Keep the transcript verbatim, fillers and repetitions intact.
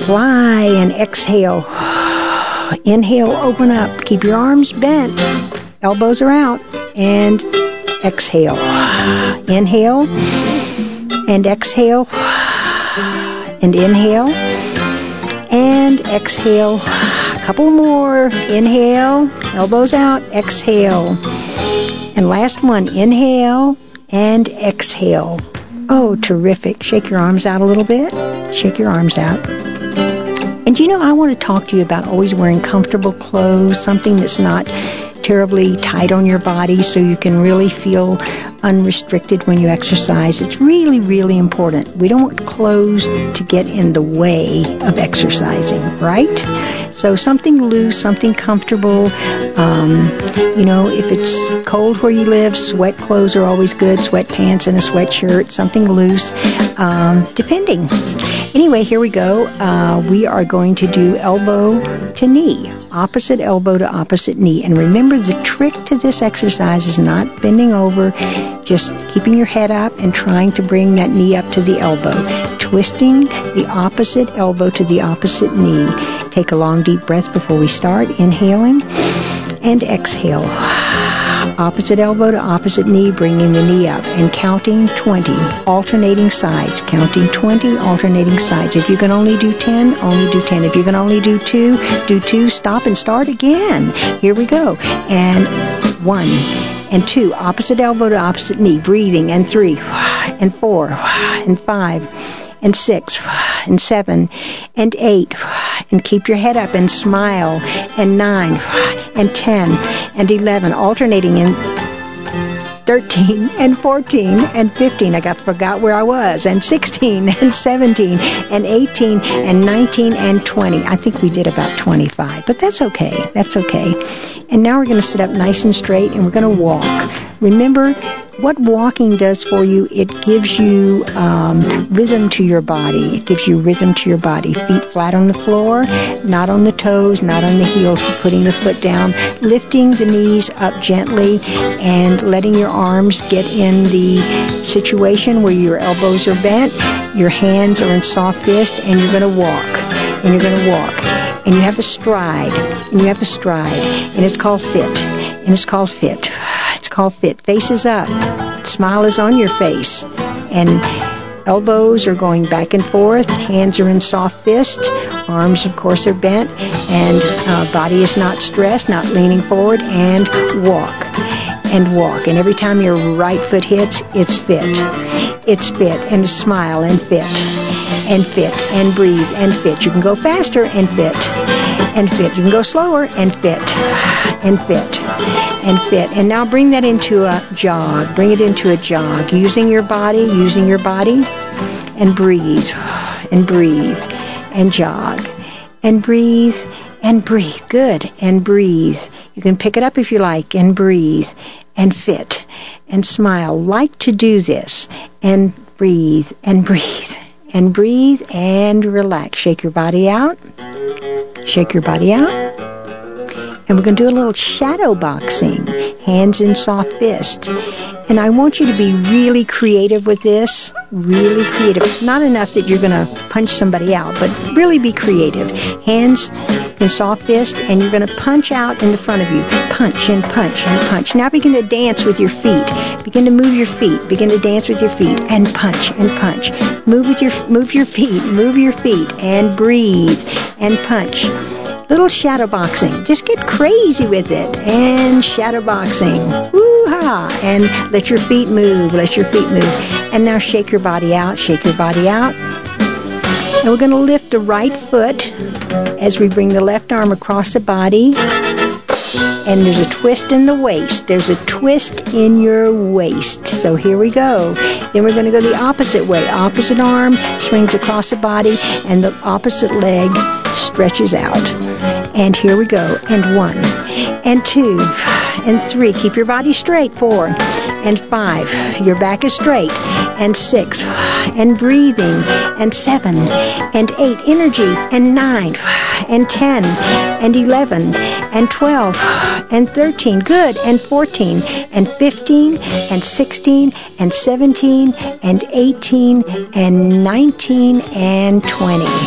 fly and exhale. Inhale, open up. Keep your arms bent. Elbows are out. And exhale. Inhale and exhale. And inhale and exhale. A couple more. Inhale. Elbows out. Exhale. And last one. Inhale and exhale. Oh, terrific. Shake your arms out a little bit. Shake your arms out. And you know, I want to talk to you about always wearing comfortable clothes, something that's not terribly tight on your body so you can really feel unrestricted when you exercise. It's really, really important. We don't want clothes to get in the way of exercising, right? So something loose, something comfortable. Um, you know, if it's cold where you live, sweat clothes are always good, sweatpants and a sweatshirt, something loose, um, depending. Anyway, here we go. Uh, we are going to do elbow to knee, opposite elbow to opposite knee. And remember, the trick to this exercise is not bending over, just keeping your head up and trying to bring that knee up to the elbow. Twisting the opposite elbow to the opposite knee. Take a long, deep breath before we start. Inhaling and exhale. Opposite elbow to opposite knee, bringing the knee up and counting twenty, alternating sides, counting twenty, alternating sides. If you can only do ten, only do ten. If you can only do two, do two, stop and start again. Here we go. And one and two, opposite elbow to opposite knee, breathing, and three, and four, and five, and six, and seven, and eight, and keep your head up and smile, and nine, and ten, and eleven, alternating in thirteen, and fourteen, and fifteen, I got forgot where I was, and sixteen, and seventeen, and eighteen, and nineteen, and twenty. I think we did about twenty-five, but that's okay, that's okay. And now we're going to sit up nice and straight, and we're going to walk. Remember, what walking does for you, it gives you um, rhythm to your body. It gives you rhythm to your body. Feet flat on the floor, not on the toes, not on the heels, putting the foot down, lifting the knees up gently, and letting your arms get in the situation where your elbows are bent, your hands are in soft fist, and you're going to walk, and you're going to walk. And you have a stride, and you have a stride, and it's called fit, and it's called fit. It's called fit. Face is up. Smile is on your face. And elbows are going back and forth. Hands are in soft fist. Arms, of course, are bent. And uh, body is not stressed, not leaning forward. And walk. And walk. And every time your right foot hits, it's fit. It's fit. And smile and fit. And fit. And breathe. And fit. You can go faster and fit. And fit. You can go slower and fit. And fit. And fit. And now bring that into a jog. Bring it into a jog. Using your body, using your body. And breathe. And breathe. And jog. And breathe. And breathe. Good. And breathe. You can pick it up if you like. And breathe. And fit. And smile. Like to do this. And breathe. And breathe. And breathe. And relax. Shake your body out. Shake your body out. And we're going to do a little shadow boxing, hands in soft fist. And I want you to be really creative with this, really creative. Not enough that you're going to punch somebody out, but really be creative. Hands in soft fist, and you're going to punch out in the front of you. Punch and punch and punch. Now begin to dance with your feet. Begin to move your feet. Begin to dance with your feet, and punch and punch. Move with your move your feet. Move your feet, and breathe, and punch. Little shadow boxing. Just get crazy with it. And shadow boxing. Woo-ha! And let your feet move. Let your feet move. And now shake your body out. Shake your body out. And we're going to lift the right foot as we bring the left arm across the body. And there's a twist in the waist. There's a twist in your waist. So here we go. Then we're going to go the opposite way. Opposite arm swings across the body, and the opposite leg stretches out. And here we go. And one, and two, and three. Keep your body straight. Four, and five. Your back is straight. And six, and breathing. And seven, and eight. Energy. And nine, and ten, and eleven, and twelve, and thirteen. Good. And fourteen, and fifteen, and sixteen, and seventeen, and eighteen, and nineteen, and twenty.